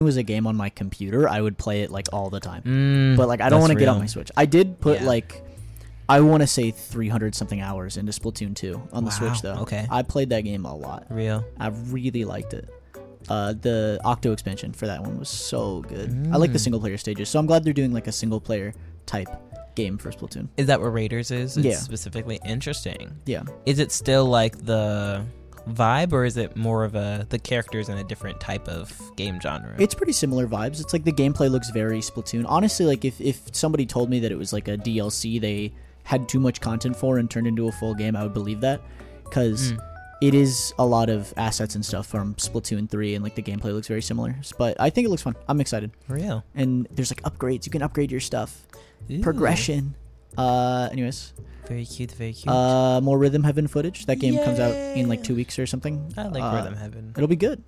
was a game on my computer, I would play it like all the time. But like I don't want to get on my Switch. I did put like I want to say 300 something hours into Splatoon 2 on the Switch though. Okay. I played that game a lot. Real. I really liked it. The Octo expansion for that one was so good. I like the single player stages, so I'm glad they're doing like a single player type game for Splatoon. Is that what Raiders is? It's yeah. Specifically interesting. Yeah. Is it still like the vibe, or is it more of the characters in a different type of game genre? It's pretty similar vibes. It's like the gameplay looks very Splatoon. Honestly, like if somebody told me that it was like a DLC they had too much content for and turned into a full game, I would believe that, because it is a lot of assets and stuff from Splatoon 3, and like the gameplay looks very similar. But I think it looks fun. I'm excited. Real. And there's like upgrades. You can upgrade your stuff. Ooh. Progression. Anyways. Very cute, very cute. More Rhythm Heaven footage. That game comes out in like 2 weeks or something. I like Rhythm Heaven. It'll be good.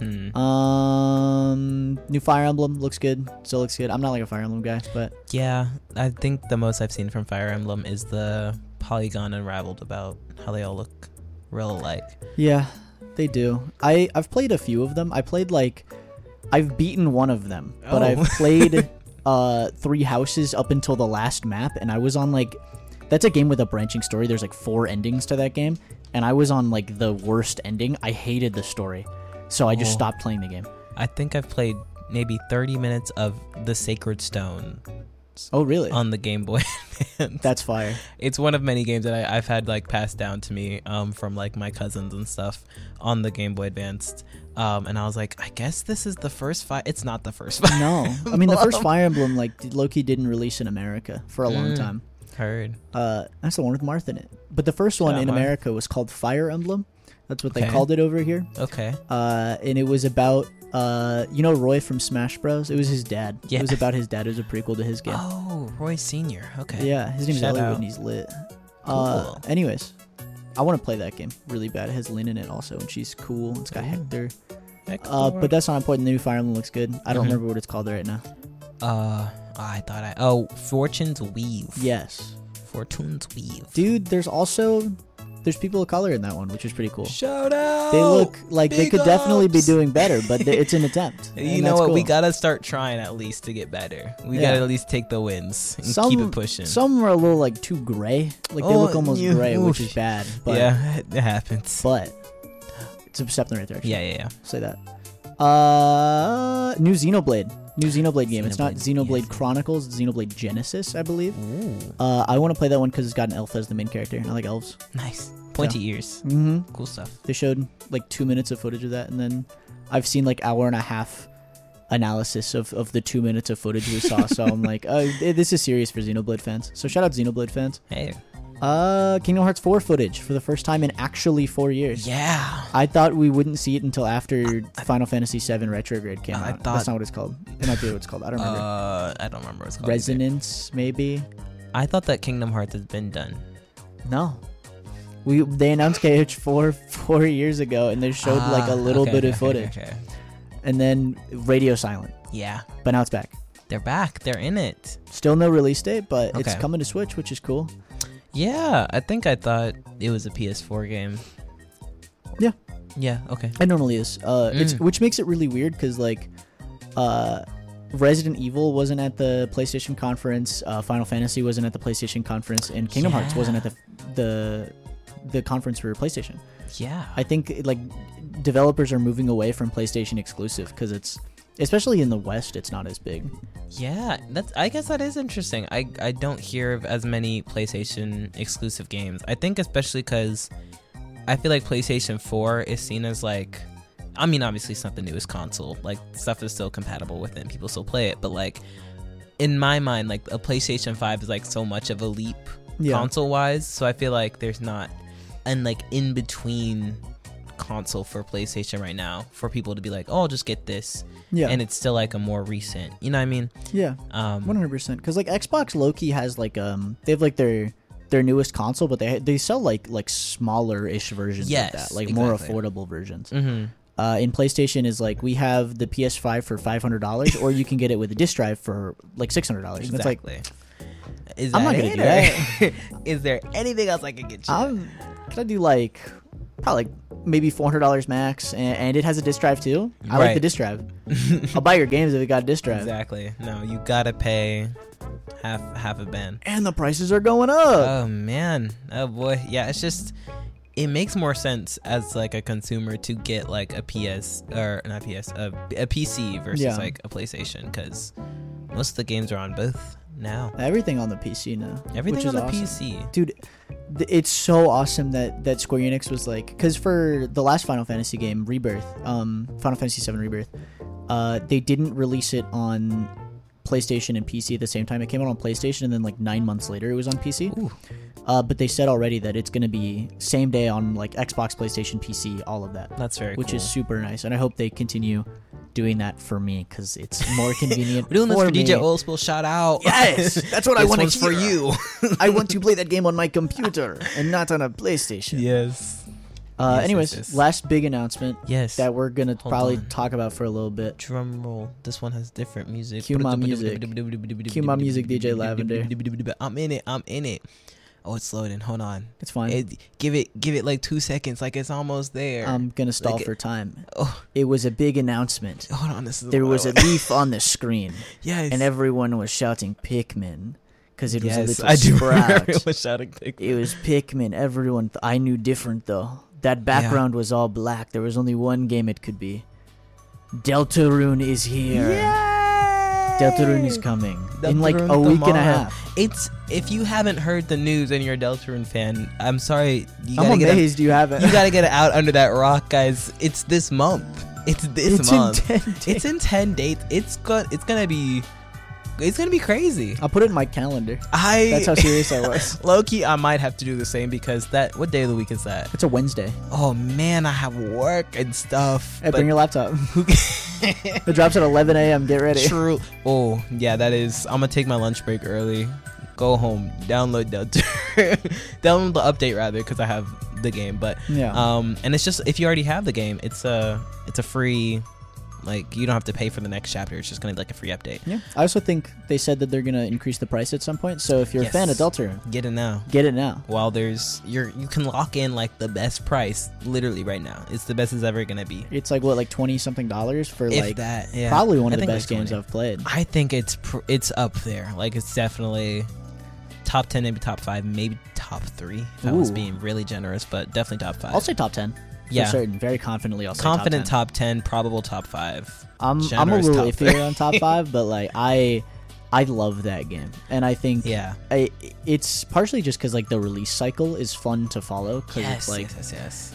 New Fire Emblem looks good. Still looks good. I'm not like a Fire Emblem guy, but yeah, I think the most I've seen from Fire Emblem is the Polygon Unraveled about how they all look real alike. Yeah, they do. I've played a few of them. I've beaten one of them, but I've played 3 houses up until the last map, and I was on like, that's a game with a branching story. There's like 4 endings to that game, and I was on like the worst ending. I hated the story, so I just stopped playing the game. I think I've played maybe 30 minutes of The Sacred Stone. Oh, really? On the Game Boy Advance. That's fire. It's one of many games that I've had like passed down to me from like my cousins and stuff on the Game Boy Advance. And I was like, I guess this is the first Fire. It's not the first Fire. No, I mean the first Fire Emblem, like Loki didn't release in America for a long time. Heard. That's the one with Marth in it. But the first one in America was called Fire Emblem. That's what they called it over here. Okay. And it was about Roy from Smash Bros. It was his dad. Yeah. It was about his dad. It was a prequel to his game. Oh, Roy Senior. Okay. Yeah, his name's Elliot and he's lit. Cool. Anyways, I want to play that game really bad. It has Lynn in it also, and she's cool. It's got Hector. But that's not important. The new Fire Emblem looks good. I don't remember what it's called right now. Fortune's Weave. Yes. Fortune's Weave. Dude, there's people of color in that one, which is pretty cool. Shout out! They look like they could definitely be doing better, but it's an attempt. You know what? Cool. We gotta start trying at least to get better. We gotta at least take the wins and keep it pushing. Some are a little like too gray. Like they look almost gray, which is bad. But, yeah, it happens. But it's a step in the right direction. Yeah. Say that. New Xenoblade game. It's not Xenoblade Chronicles, it's Xenoblade Genesis, I believe. I want to play that one because it's got an elf as the main character, and I like elves. Nice. Pointy ears. Cool stuff. They showed like 2 minutes of footage of that, and then I've seen like hour and a half analysis of the 2 minutes of footage we saw. So I'm like, this is serious for Xenoblade fans. So shout out Xenoblade fans. Hey. Kingdom Hearts 4 footage for the first time in actually 4 years. Yeah. I thought we wouldn't see it until after Final Fantasy VII Retrograde came out. That's not what it's called. It might be what it's called. I don't remember. I don't remember what it's called. Resonance, maybe? I thought that Kingdom Hearts has been done. No. They announced KH4 4 years ago, and they showed like a little bit of footage. Okay. And then radio silent. Yeah. But now it's back. They're back. They're in it. Still no release date, but it's coming to Switch, which is cool. Yeah, I thought it was a PS4 game. Yeah. Yeah, okay. It normally is. Which makes it really weird because like Resident Evil wasn't at the PlayStation conference, Final Fantasy wasn't at the PlayStation conference, and Kingdom Hearts wasn't at the conference for PlayStation. Yeah. I think like developers are moving away from PlayStation exclusive because it's, especially in the West, it's not as big. Yeah, I guess that is interesting. I don't hear of as many PlayStation exclusive games. I think especially because I feel like PlayStation 4 is seen as like, I mean, obviously it's not the newest console. Like, stuff is still compatible with it and people still play it. But like, in my mind, like a PlayStation 5 is like so much of a leap console-wise. So I feel like there's not an like in-between console for PlayStation right now for people to be like, oh, I'll just get this. Yeah. And it's still like a more recent, you know what I mean? Yeah. 100%. Because like Xbox low-key has like they have like their newest console, but they sell like smaller-ish versions of that, like more affordable versions. In PlayStation is like, we have the PS5 for $500, or you can get it with a disc drive for like $600. Exactly. And it's like, I'm not gonna do that. Is there anything else I can get you? Can I do like probably like maybe $400 max, and it has a disc drive too. I like Right. the disc drive. I'll buy your games if it got a disc drive. Exactly. No, you gotta pay half a band. And the prices are going up. Oh man. Oh boy. Yeah, it's just it makes more sense as like a consumer to get like a PS or not PS, a PC versus Yeah. like a PlayStation, because most of the games are on both now. Everything on the PC now. Everything which is on the awesome. PC. Dude, it's so awesome that Square Enix was like, because for the last Final Fantasy game, Rebirth, Final Fantasy VII Rebirth, they didn't release it on PlayStation and PC at the same time. It came out on PlayStation, and then like 9 months later it was on PC. Ooh. But they said already that it's going to be same day on like Xbox, PlayStation, PC, all of that. That's very which cool. is super nice, and I hope they continue doing that for me because it's more convenient. We're doing this for me. DJ Old School. Shout out. Yes, that's what I This want one's to for hear. you. I want to play that game on my computer and not on a PlayStation. Yes. Anyways, yes. last big announcement Yes. that we're gonna Hold probably on. talk about for a little bit. Drum roll. This one has different music. Cue my music. Cue my music, DJ Lavender. I'm in it. I'm in it. Oh, it's loading. Hold on. It's fine. Give it like 2 seconds. Like it's almost there. I'm gonna stall Like for time. Oh, It was a big announcement. hold on. This is There what was I a want. leaf on the screen, Yes. and everyone was shouting Pikmin because it was a yes, little I do sprout. remember it was shouting Pikmin. It was Pikmin. Everyone, I knew different though. That background was all black. There was only one game it could be. Deltarune is here. Deltarune is coming in like a Deltarune week and a tomorrow. half. It's if you haven't heard the news and you're a Deltarune fan, I'm sorry. You I'm gotta get amazed you haven't. you gotta get it out under that rock, guys. It's this month. It's this It's month. in 10 days. It's in 10 days. It's gonna be crazy. I'll put it in my calendar. I That's how serious I was. low key, I might have to do the same because what day of the week is that? It's a Wednesday. Oh man, I have work and stuff. Hey, bring your laptop. It drops at 11 a.m. Get ready. True. Oh yeah, that is. I'm gonna take my lunch break early. Go home, download download the update rather, because I have the game. But Yeah. and it's just if you already have the game, it's a free. Like you don't have to pay for the next chapter. It's just gonna be like a free update. Yeah. I also think they said that they're gonna increase the price at some point. So if you're Yes. a fan of Deltarune, Get it now. get it now. While you can lock in like the best price literally right now. It's the best it's ever gonna be. It's like what, like $20 something for If like that, yeah. probably one I of the think best like games 20. I've played. I think it's up there. Like it's definitely top 10, maybe top 5, maybe top 3. If I was Ooh. being really generous, but definitely top 5. I'll say top 10. Yeah. For certain. Very confidently, I'll say Confident top 10. top 10, probable top 5. I'm a generous little top iffier on top 5, but like I love that game, and I think Yeah. it's partially just because like the release cycle is fun to follow. Because Yes, it's like yes.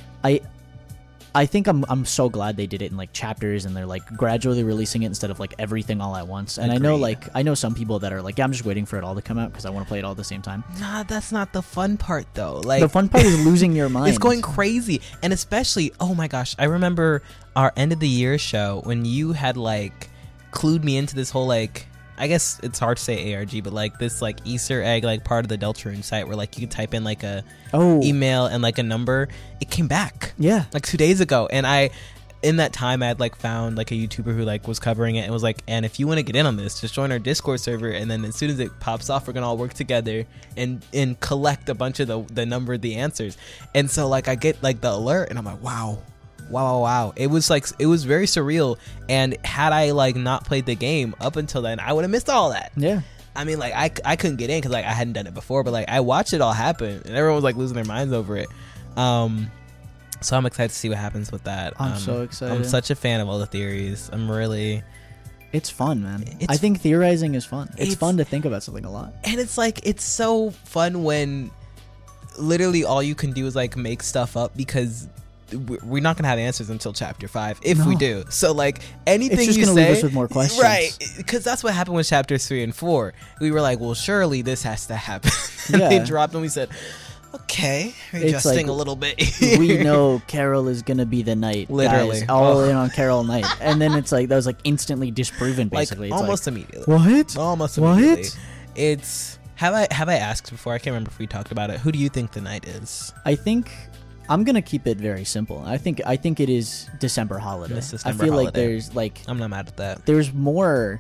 I think I'm so glad they did it in like chapters, and they're like gradually releasing it instead of like everything all at once. And Agreed. I know some people that are like, yeah, I'm just waiting for it all to come out because I want to play it all at the same time. Nah, that's not the fun part though. Like The fun part is losing your mind. it's going crazy, and especially, oh my gosh, I remember our end of the year show when you had like clued me into this whole like, I guess it's hard to say ARG, but like this like Easter egg like part of the Deltarune site where like you could type in like a email and like a number. It came back Yeah. like 2 days ago, and in that time I had like found like a YouTuber who like was covering it and was like, and if you want to get in on this, just join our Discord server, and then as soon as it pops off, we're gonna all work together and collect a bunch of the number of the answers. And so like I get like the alert, and I'm like, wow. It was very surreal, and had I like not played the game up until then, I would have missed all that. Yeah. I mean, like I couldn't get in because like I hadn't done it before, but like I watched it all happen, and everyone was like losing their minds over it. So I'm excited to see what happens with that. I'm so excited. I'm such a fan of all the theories. I'm really, It's fun, man. It's- I think theorizing is fun. It's It's- fun to think about something a lot. and it's like it's so fun when literally all you can do is like make stuff up, because we're not gonna have answers until chapter 5 if we No. do. So like anything It's just you gonna say, leave us with more questions. right? Because that's what happened with chapters 3 and 4. We were like, well, surely this has to happen. And they Yeah. dropped, and we said, okay, It's adjusting like, a little bit. We know Carol is gonna be the knight. Literally. Guys, all Oh. in on Carol Knight. And then it's like that was like instantly disproven. Basically, like It's almost like, immediately. what? Almost What? immediately. It's have I asked before? I can't remember if we talked about it. Who do you think the knight is? I think I'm gonna keep it very simple. I think it is December holiday. This December I feel like holiday. there's like I'm not mad at that. there's more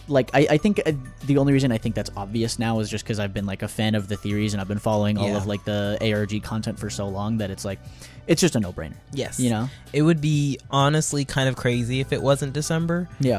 like I think the only reason I think that's obvious now is just because I've been like a fan of the theories and I've been following all of like the ARG content for so long that it's like it's just a no-brainer. Yes. You know? It would be honestly kind of crazy if it wasn't December. Yeah.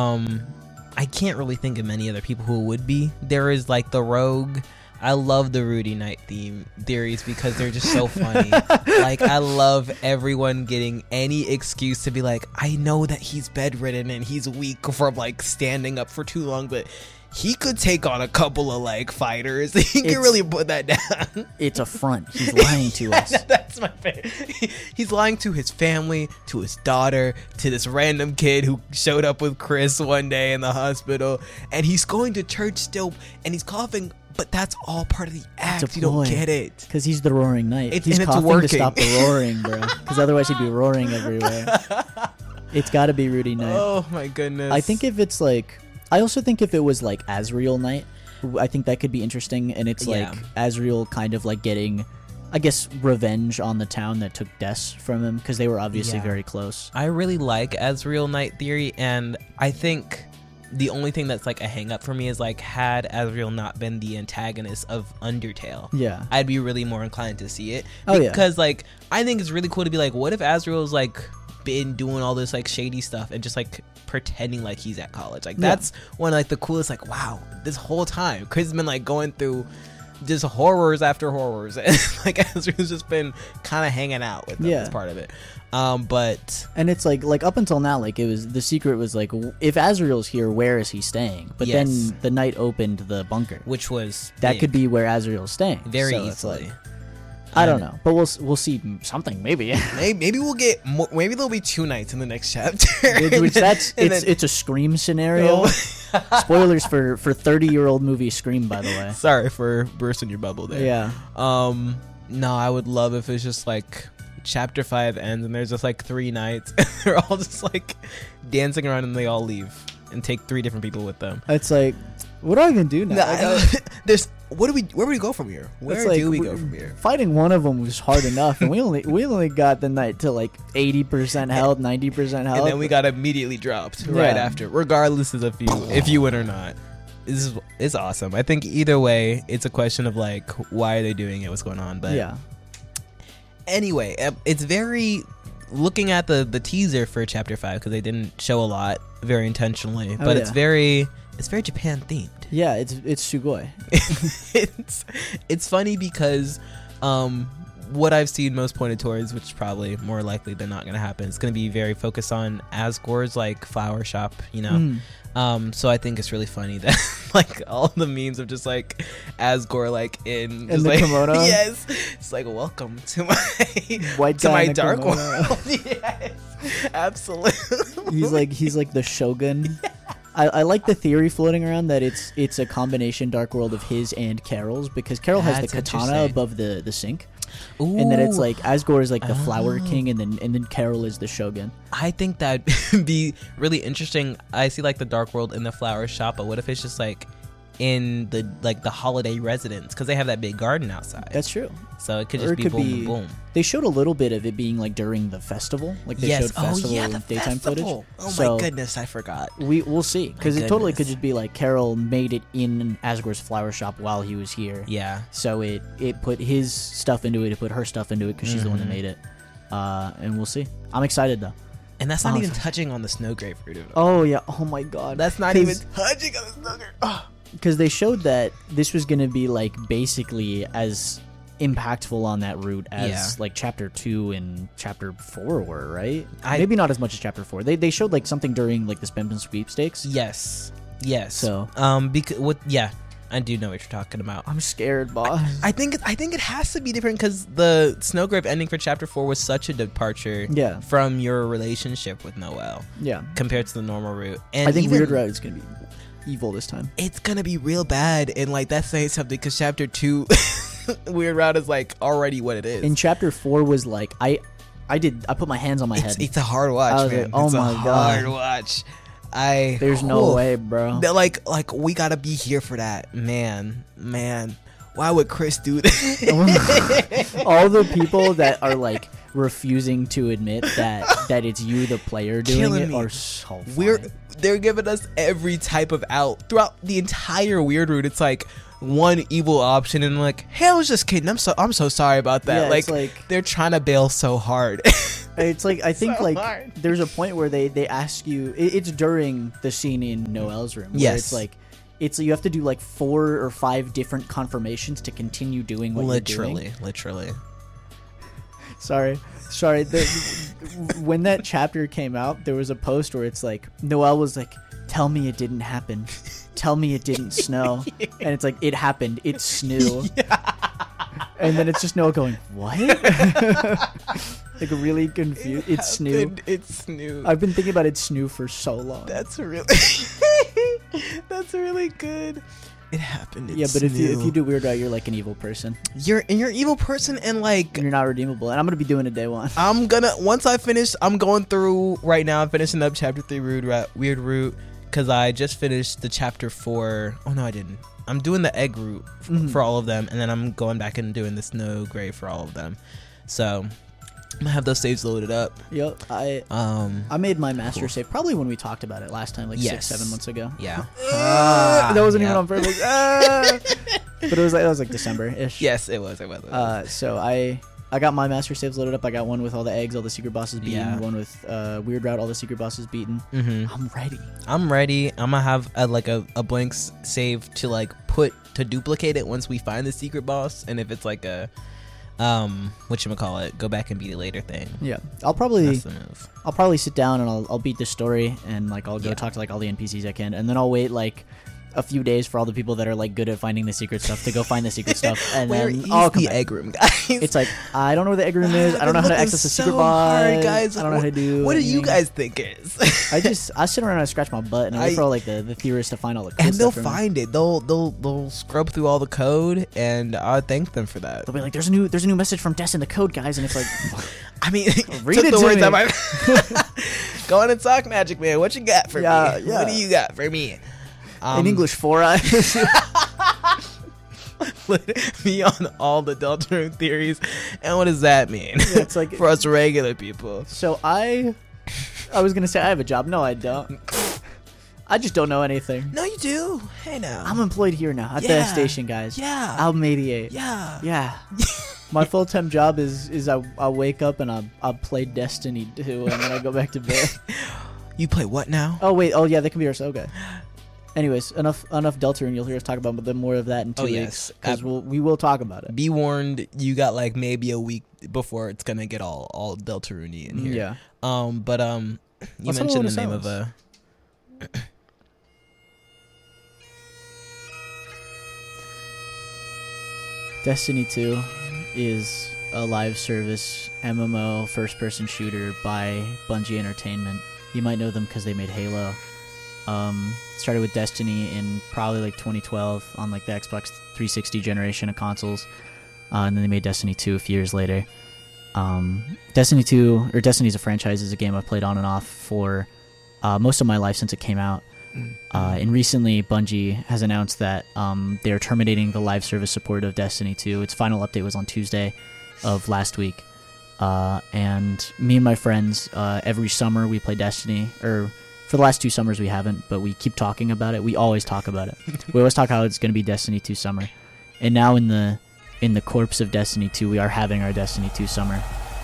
I can't really think of many other people who would be. There is like the Rogue. I love the Rudy Knight theories because they're just so funny. Like, I love everyone getting any excuse to be like, I know that he's bedridden and he's weak from like standing up for too long, but he could take on a couple of like fighters. He can really put that down. It's a front. He's lying to us. That's my favorite. He's lying to his family, to his daughter, to this random kid who showed up with Chris one day in the hospital, and he's going to church still, and he's coughing. But that's all part of the act. You don't get it. Because he's the Roaring Knight. He's coughing to stop the roaring, bro. Because otherwise he'd be roaring everywhere. It's got to be Rudy Knight. Oh, my goodness. I think if it's like... I also think if it was like Azrael Knight, I think that could be interesting. And it's like Azrael kind of like getting, I guess, revenge on the town that took Des from him. Because they were obviously very close. I really like Azrael Knight theory. And I think... the only thing that's like a hang up for me is like, had Azrael not been the antagonist of Undertale, I'd be really more inclined to see it. Because like, I think it's really cool to be like, what if Azrael's like been doing all this like shady stuff and just like pretending like he's at college? Like that's one of like the coolest, like, wow, this whole time Chris has been like going through just horrors after horrors, and like Azrael's just been kind of hanging out with them as part of it. And it's like up until now, like it was the secret was like, if Azrael's here, where is he staying? But then the night opened the bunker, which was that could be where Azrael's staying very easily. Like, I don't know, but we'll see something maybe. maybe we'll get more, maybe there'll be 2 nights in the next chapter. It's a Scream scenario. Spoilers for 30-year-old movie Scream, by the way. Sorry for bursting your bubble there. Yeah. No, I would love if it's just like chapter 5 ends and there's just like 3 nights and they're all just like dancing around and they all leave and take 3 different people with them. It's like, what do I even do now? Where do we go from here? Where do we go from here? Fighting one of them was hard enough, and we only got the knight to like 80% health, 90% health, and then we got immediately dropped right after, regardless of if you win or not. It's awesome. I think either way, it's a question of like, why are they doing it? What's going on? But anyway, it's very, looking at the teaser for chapter 5, because they didn't show a lot very intentionally, but it's very Japan themed. Yeah, it's Sugoi. it's funny because what I've seen most pointed towards, which is probably more likely than not going to happen, it's going to be very focused on Asgore's like flower shop, you know. So I think it's really funny that like all the memes of just like Asgore like in the like, kimono. Yes, it's like, welcome to my my dark world. Yes, absolutely. He's like the shogun. I like the theory floating around that it's a combination Dark World of his and Carol's, because Carol has the katana above the sink. Ooh. And then it's like Asgore is like the flower king, and then Carol is the shogun. I think that'd be really interesting. I see like the Dark World in the flower shop, but what if it's just like in the holiday residence, because they have that big garden outside. That's true. So it could just be boom and boom. They showed a little bit of it being like during the festival, like they showed festival the daytime festival. footage. Oh my goodness, I forgot. We'll see, because it totally could just be like Carol made it in Asgore's flower shop while he was here. Yeah. So it put his stuff into it, it put her stuff into it, because she's the one that made it. And we'll see. I'm excited though. And that's not even touching on the snow grapefruit. Oh yeah. Oh my god. That's not even touching on the snow grapefruit. Oh. Because they showed that this was going to be like basically as impactful on that route as like chapter 2 and chapter 4 were, right? Maybe not as much as chapter 4. They showed like something during like the Spempen sweepstakes. Yes. So because I do know what you're talking about. I'm scared, boss. I think it has to be different, because the Snowgrape ending for chapter 4 was such a departure from your relationship with Noelle. Yeah. Compared to the normal route. And I think Weird Route is going to be evil this time. It's gonna be real bad, and like that's saying something, because chapter 2 Weird Route is like already what it is. And chapter 4 was like I put my hands on my head. It's a hard watch, man. Like, oh my god, hard watch. There's no way, bro. Like we gotta be here for that, man. Why would Chris do this? All the people that are like refusing to admit that it's you, the player, doing Killing it me. are so funny. They're giving us every type of out throughout the entire Weird Route. It's like one evil option, and like, hey, I was just kidding. I'm so sorry about that. Yeah, it's like they're trying to bail so hard. It's like I think So like hard. there's a point where they ask you. It's during the scene in Noel's room. Where Yes. it's like you have to do like 4 or 5 different confirmations to continue doing what you're doing. Literally. Sorry. When that chapter came out, there was a post where it's like Noel was like, "Tell me it didn't happen. Tell me it didn't snow." And it's like, it happened. It snowed. And then it's just Noel going, "What?" Like really confused. It snowed. It's snoo. I've been thinking about it snoo for so long. That's really good. It happened. Yeah, but if you do Weird Route, you're like an evil person. you're an evil person, and like And you're not redeemable. And I'm gonna be doing it day one. once I finish, I'm going through right now. I'm finishing up chapter 3 Weird Route because I just finished the chapter 4. Oh no, I didn't. I'm doing the egg route for all of them, and then I'm going back and doing the snow gray for all of them. So I'm gonna have those saves loaded up. Yep. I made my master save probably when we talked about it last time, like Yes. 6-7 months ago. Yeah. That wasn't even Yep. on purpose. But it was like December-ish. Yes, it was. So I got my master saves loaded up. I got one with all the eggs, all the secret bosses beaten. Yeah. One with Weird Route, all the secret bosses beaten. Mm-hmm. I'm ready. I'm ready. I'm gonna have a blank save to like to duplicate it once we find the secret boss, and if it's like a whatchamacallit, go back and beat it later thing. Yeah, I'll probably That's the move. sit down and I'll beat the story, and like I'll go talk to like all the NPCs I can, and then I'll wait like a few days for all the people that are like good at finding the secret stuff to go find the secret stuff, and Where then is I'll come the back. egg room, guys? It's like, I don't know where the egg room is. I don't know how to Looking access the secret so boss. hard, guys. I don't know how to do. What do you anything. guys think it is? I sit around and scratch my butt and I wait for all like the theorists to find all the cool and they'll stuff from me. find it. They'll scrub through all the code, and I thank them for that. They'll be like, there's a new message from Des in the code, guys, and it's like, I mean, Read took it the to words me. out my Go on and talk, Magic Man. What you got for me? Yeah. What do you got for me? in English 4 eyes. Me on all the Deltarune theories, and what does that mean? Yeah, it's like, for us regular people. so I was gonna say I have a job. No, I don't. I just don't know anything. No, you do. Hey, now. I'm employed here now at the Yeah. station, guys. Yeah. I'll mediate. Yeah. Yeah. My full-time job is I wake up and I play Destiny 2 and then I go back to bed. You play what now? Oh wait, yeah, the computer's okay. Anyways, enough Deltarune. You'll hear us talk about more of that in 2 weeks because we will talk about it. Be warned, you got like maybe a week before it's gonna get all Deltarune in here. Yeah. But you Let's mentioned know the name what of it a. Destiny 2 is a live service MMO first-person shooter by Bungie Entertainment. You might know them because they made Halo. Started with Destiny in probably like 2012 on like the Xbox 360 generation of consoles, and then they made Destiny 2 a few years later. Destiny 2, or Destiny's a franchise, is a game I've played on and off for most of my life since it came out. And recently, Bungie has announced that they're terminating the live service support of Destiny 2. Its final update was on Tuesday of last week. And me and my friends, every summer we play Destiny, or for the last 2 summers we haven't, but we keep talking about it. We always talk about it. We always talk how it's going to be Destiny 2 summer. And now in the corpse of Destiny 2, we are having our Destiny 2 summer.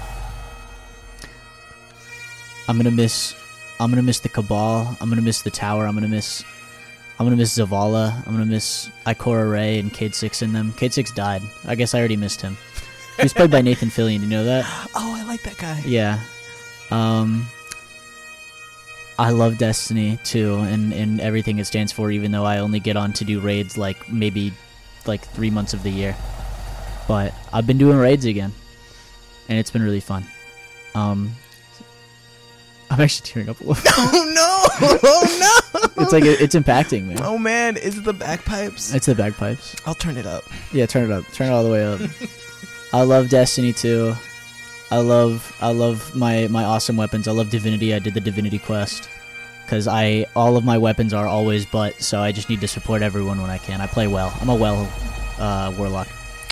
I'm gonna miss the Cabal. I'm gonna miss the Tower. I'm gonna miss Zavala. I'm gonna miss Ikora Ray and Cade Six in them. Cade Six died. I guess I already missed him. He was played by Nathan Fillion. You know that? Oh, I like that guy. Yeah. I love Destiny 2 and everything it stands for, even though I only get on to do raids like maybe like 3 months of the year. But I've been doing raids again, and it's been really fun. I'm actually tearing up a little bit. Oh no! Oh no! It's like it's impacting me. Oh man, is it the bagpipes? It's the bagpipes. I'll turn it up. Yeah, turn it up. Turn it all the way up. I love Destiny 2. I love my awesome weapons. I love Divinity. I did the Divinity quest because all of my weapons are always butt, so I just need to support everyone when I can. I play well. I'm a well Warlock.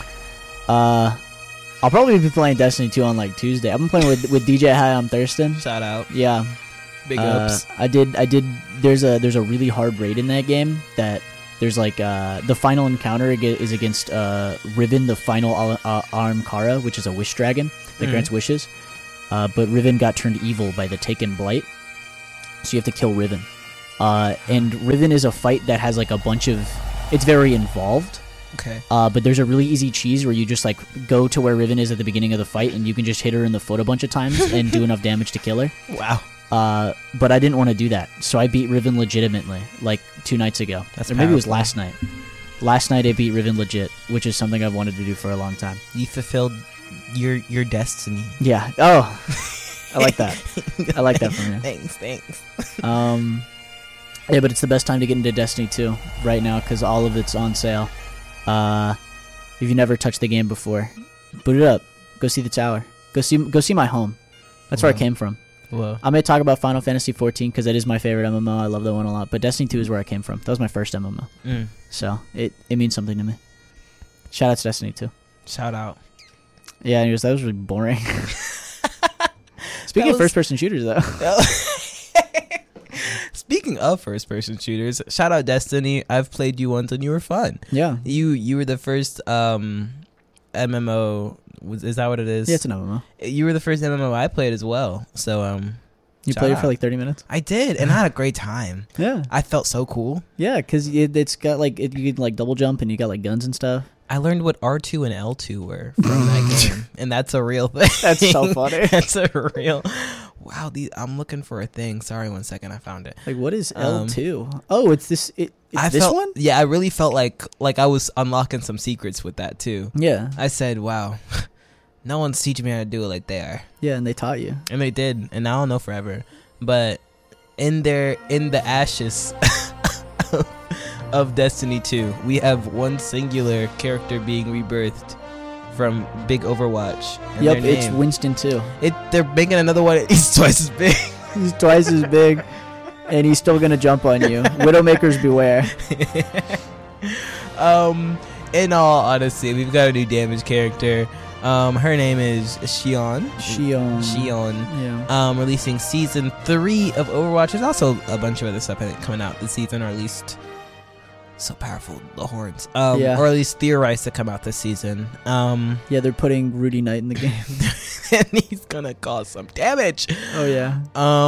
I'll probably be playing Destiny 2 on like Tuesday. I've been playing with DJ High on Thurston. Shout out. Yeah. Big ups. I did. There's a really hard raid in that game that there's like the final encounter is against Riven, the final Arm Kara, which is a wish dragon that grants wishes. But Riven got turned evil by the Taken Blight, so you have to kill Riven. And Riven is a fight that has like a bunch of. It's very involved. Okay. But there's a really easy cheese where you just like go to where Riven is at the beginning of the fight, and you can just hit her in the foot a bunch of times and do enough damage to kill her. Wow. But I didn't want to do that, so I beat Riven legitimately, like 2 nights ago. That's or maybe it was powerful. last night. Last night I beat Riven legit, which is something I've wanted to do for a long time. You fulfilled your destiny. Yeah. Oh, I like that. I like that from you. Thanks. Yeah, but it's the best time to get into Destiny 2 right now because all of it's on sale. If you never touched the game before, boot it up. Go see the tower. Go see my home. That's where I came from. Whoa. I may talk about Final Fantasy 14 because that is my favorite MMO. I love that one a lot. But Destiny 2 is where I came from. That was my first MMO. So it means something to me. Shout out to Destiny 2. Shout out. Yeah, anyways, that was really boring. Speaking of first-person shooters, though. Speaking of first-person shooters, shout out Destiny. I've played you once and you were fun. Yeah. You were the first MMO. Is that what it is? Yeah, it's an MMO. You were the first MMO I played as well. So You played it for like 30 minutes? I did, and I had a great time. Yeah. I felt so cool. Yeah, because it's got like you can like double jump and you got like guns and stuff. I learned what R2 and L2 were from that game, and that's a real thing. That's so funny. That's a real. Wow, I'm looking for a thing. Sorry, 1 second, I found it. Like, what is L2? Oh, it's this. It's this felt, one. Yeah, I really felt like I was unlocking some secrets with that too. Yeah. I said, "Wow, no one's teaching me how to do it like they are." Yeah, and they taught you. And they did, and now I'll know forever. But in the ashes of Destiny 2, we have one singular character being rebirthed from Big Overwatch. And Yep, their it's name. Winston too. They're making another one. He's twice as big. He's twice as big, and he's still gonna jump on you. Widowmakers beware. In all honesty, we've got a new damage character. Her name is Xion. Yeah. Releasing season 3 of Overwatch. There's also a bunch of other stuff coming out this season, or at least so powerful, the horns. Yeah. Or at least theorized to come out this season. Yeah, they're putting Rudy Knight in the game. And he's gonna cause some damage. Oh yeah.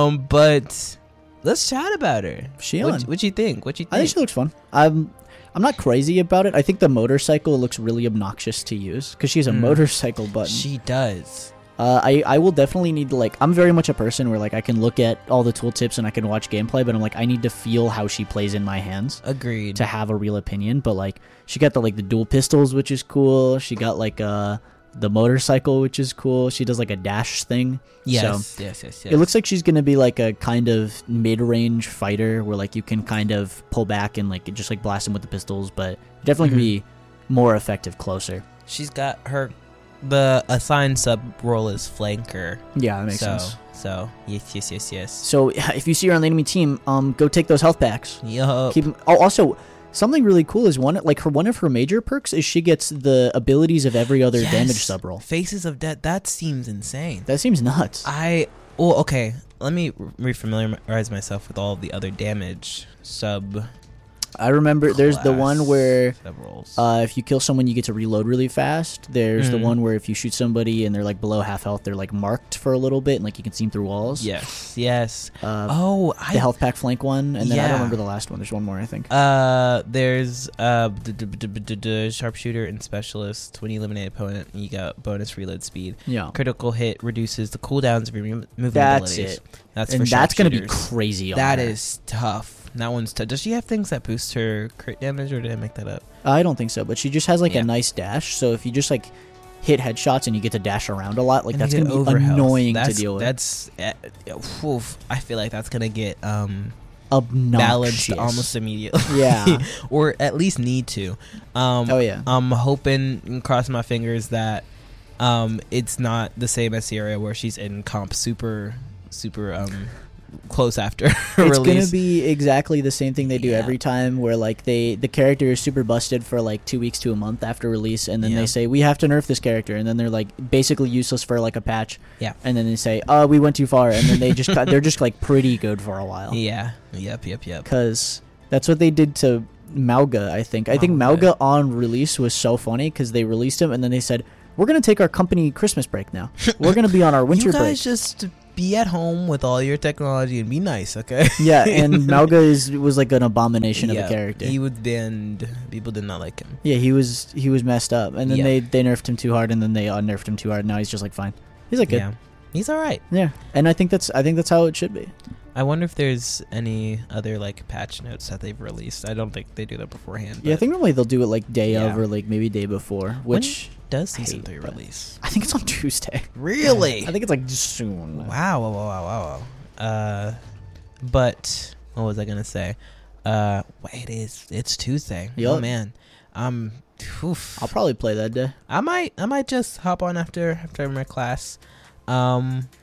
But let's chat about her. Xion. What you think? What you think? I think she looks fun. I'm not crazy about it. I think the motorcycle looks really obnoxious to use because she has a motorcycle button. She does. I will definitely need to I'm very much a person where I can look at all the tooltips and I can watch gameplay, but I'm I need to feel how she plays in my hands. Agreed. To have a real opinion, but she got the dual pistols, which is cool. She got the motorcycle, which is cool. She does a dash thing. Yes, so yes. It looks like she's gonna be a kind of mid-range fighter where you can kind of pull back and just blast him with the pistols, but definitely can be more effective closer. She's got the assigned sub role is flanker. Yeah, that makes sense. So yes. So if you see her on the enemy team, go take those health packs. Yup. Keep 'em. Oh, also, something really cool is one of her major perks is she gets the abilities of every other damage sub role. Faces of Death. That seems insane. That seems nuts. Okay. Let me refamiliarize myself with all the other damage sub. I remember there's the one where sub-roles. if you kill someone you get to reload really fast. There's the one where if you shoot somebody and they're below half health, they're marked for a little bit and you can see them through walls. Yes. The The health pack flank one, and then I don't remember the last one. There's one more, I think. There's sharpshooter and specialist. When you eliminate an opponent, you got bonus reload speed. Yeah. Critical hit reduces the cooldowns of your movement That's abilities. it. That's and for that's gonna be sharpshooters. crazy. That on her. is tough. That one's tough. Does she have things that boost her crit damage, or did I make that up? I don't think so, but she just has a nice dash. So if you just hit headshots and you get to dash around a lot, And that's you gonna get be overhealth. annoying to deal with. That's I feel like that's gonna get Obnoxious. balanced almost immediately. Yeah. Or at least need to. Oh yeah. I'm hoping and crossing my fingers that it's not the same as Sierra where she's in comp super close after It's release. gonna be exactly the same thing they do Yeah. every time, where like the character is super busted for like 2 weeks to a month after release, and then Yeah. they say we have to nerf this character, and then they're like basically useless for like a patch. Yeah. And then they say, we went too far, and then they just they're just like pretty good for a while. Yeah. Yep. Because that's what they did to Mauga, I think. I think Mauga. Mauga on release was so funny because they released him and then they said, we're going to take our company Christmas break now. We're going to be on our winter You break. guys just be at home with all your technology and be nice, okay? Yeah, and Mauga was like an abomination of a character. He was banned. People did not like him. Yeah, he was messed up. And then Yeah. they nerfed him too hard, and then they unnerfed him too hard. Now he's just like fine. He's like good. Yeah. He's all right. Yeah. And I think that's how it should be. I wonder if there's any other like patch notes that they've released. I don't think they do that beforehand. Yeah, I but think normally they'll do it like day of Yeah. or like maybe day before, which does season hate, 3 but- release? I think it's on Tuesday. Really? I think it's like soon. Wow. But what was I gonna say? Wait, it's Tuesday. Oh Yup. man. Oof. I'll probably play that day. I might just hop on after my class.